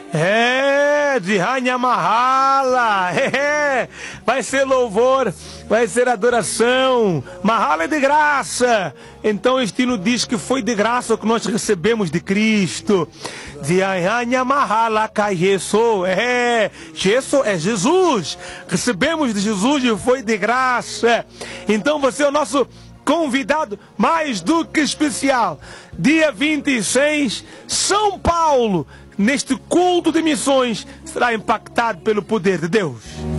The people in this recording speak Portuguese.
De Rainha Mahala. Vai ser louvor, vai ser adoração. Mahala é de graça. Então o estilo diz que foi de graça o que nós recebemos de Cristo. De Rainha Mahala cai Jesus. Jesus é Jesus. Recebemos de Jesus e foi de graça. Então você é o nosso convidado mais do que especial. Dia 26, São Paulo, neste culto de missões, será impactado pelo poder de Deus.